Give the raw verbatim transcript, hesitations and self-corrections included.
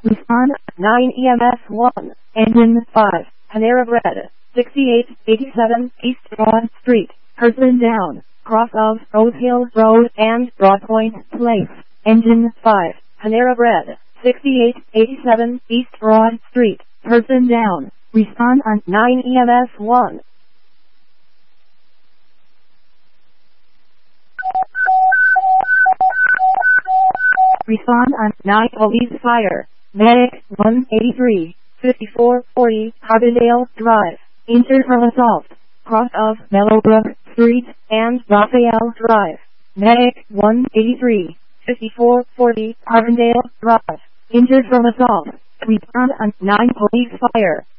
Respond nine E M S one. Engine five. Panera Bread. sixty-eight eighty-seven East Broad Street. Person down. Cross of Rose Hill Road and Broadpoint Place. Engine five. Panera Bread. sixty-eight eighty-seven East Broad Street. Person down. Respond on nine E M S one. Respond on nine Police Fire. Medic one eighty-three, fifty-four forty Carbondale Drive. Injured from assault. Cross of Mellowbrook Street and Raphael Drive. Medic one eighty-three, fifty-four forty Carbondale Drive. Injured from assault. Respond on nine Police Fire.